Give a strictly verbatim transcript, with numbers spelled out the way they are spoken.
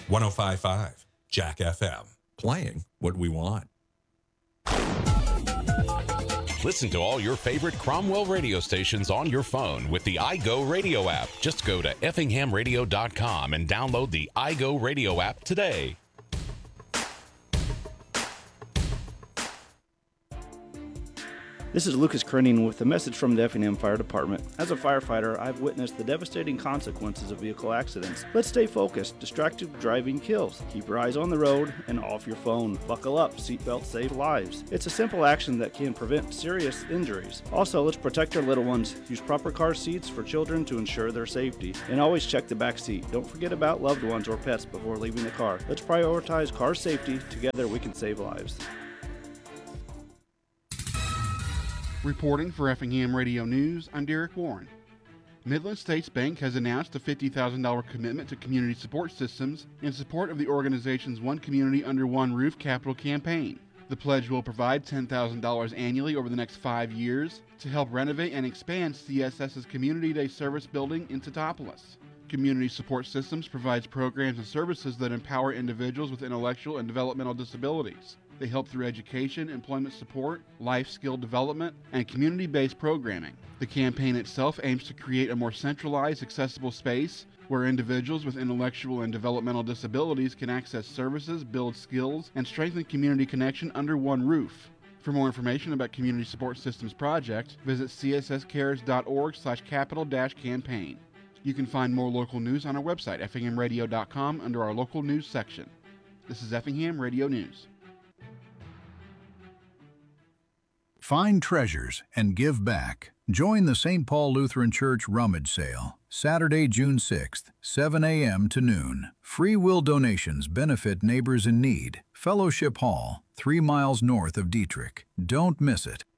one oh five point five Jack F M. Playing what we want. Listen to all your favorite Cromwell radio stations on your phone with the iGo Radio app. Just go to effingham radio dot com and download the iGo Radio app today. This is Lucas Krenning with a message from the Effingham Fire Department. As a firefighter, I've witnessed the devastating consequences of vehicle accidents. Let's stay focused. Distracted driving kills. Keep your eyes on the road and off your phone. Buckle up. Seatbelts save lives. It's a simple action that can prevent serious injuries. Also, let's protect our little ones. Use proper car seats for children to ensure their safety. And always check the back seat. Don't forget about loved ones or pets before leaving the car. Let's prioritize car safety. Together we can save lives. Reporting for Effingham Radio News, I'm Derek Warren. Midland States Bank has announced a fifty thousand dollars commitment to community support systems in support of the organization's One Community Under One Roof capital campaign. The pledge will provide ten thousand dollars annually over the next five years to help renovate and expand C S S's Community Day Service building in Teutopolis. Community Support Systems provides programs and services that empower individuals with intellectual and developmental disabilities. They help through education, employment support, life skill development, and community-based programming. The campaign itself aims to create a more centralized, accessible space where individuals with intellectual and developmental disabilities can access services, build skills, and strengthen community connection under one roof. For more information about Community Support Systems Project, visit c s s cares dot org slash capital dash campaign. You can find more local news on our website, effingham radio dot com, under our local news section. This is Effingham Radio News. Find treasures and give back. Join the Saint Paul Lutheran Church Rummage Sale, Saturday, June sixth, seven a.m. to noon. Free will donations benefit neighbors in need. Fellowship Hall, three miles north of Dietrich. Don't miss it.